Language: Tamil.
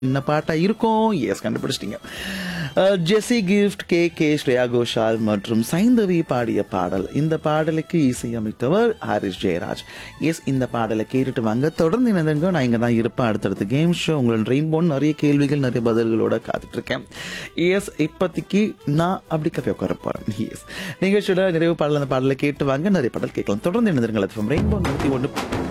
என்ன பாட்டா இருக்கும்? எஸ், கண்டுபிடிச்சிட்டீங்க. ஜெஸி கிஃப்ட், கே ஸ்ரேயா கோஷால் மற்றும் சைந்தவி பாடிய பாடல். இந்த பாடலுக்கு இசையமைத்தவர் ஹாரிஸ் ஜெயராஜ். எஸ், இந்த பாடலை கேட்டுட்டு வாங்க. தொடர்ந்து இணைந்துங்க. நான் இங்கே தான் இருப்பேன். அடுத்தடுத்து கேம் ஷோ உங்களோட ரெயின்போன் நிறைய கேள்விகள் நிறைய பதில்களோட காத்துட்டு இருக்கேன். எஸ், இப்போதைக்கு நான் அப்படி கஃபே உட்கார போறேன். எஸ், நிகழ்ச்சியோட நிறைவு பாடல் அந்த பாடலை கேட்டு வாங்க. நிறைய பாடல் கேட்கலாம். தொடர்ந்து இணைந்துருங்கள். ரெயின்போ 101.